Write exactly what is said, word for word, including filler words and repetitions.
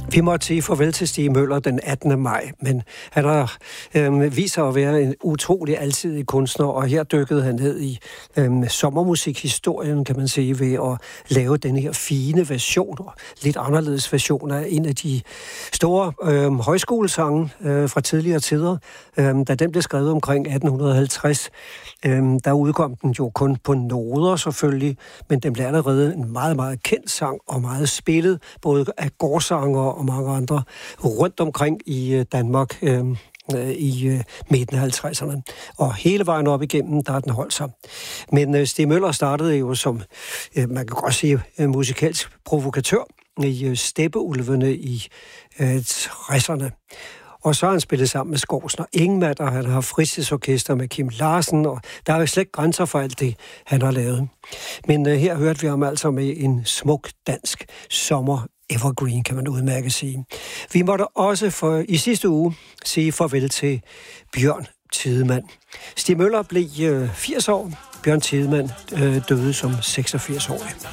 Vi måtte sige farvel til Stig Møller den attende maj, men han har øh, vist sig at være en utrolig alsidig kunstner, og her dykkede han ned i øh, sommermusikhistorien, kan man sige, ved at lave den her fine version, og lidt anderledes version af en af de store øh, højskolesange øh, fra tidligere tider. Øh, da den blev skrevet omkring atten halvtreds, øh, der udkom den jo kun på noder selvfølgelig, men den blev allerede en meget, meget kendt sang, og meget spillet, både af gårdsanger og mange andre rundt omkring i Danmark øh, i øh, midten af halvtredserne. Og hele vejen op igennem, der har den holdt sig. Men øh, Stig Møller startede jo som, øh, man kan godt sige, øh, musikalsk provokatør i øh, Steppeulvene i øh, tresserne. Og så har han spillet sammen med Skovsen og Ingmar, og han har fritidsorkester med Kim Larsen, og der er jo slet ikke grænser for alt det, han har lavet. Men uh, her hørte vi ham altså med en smuk dansk sommer evergreen, kan man udmærket sige. Vi måtte også for, i sidste uge sige farvel til Bjørn Tidemand. Stig Møller blev uh, firs år, Bjørn Tidemand uh, døde som seksogfirs-årig.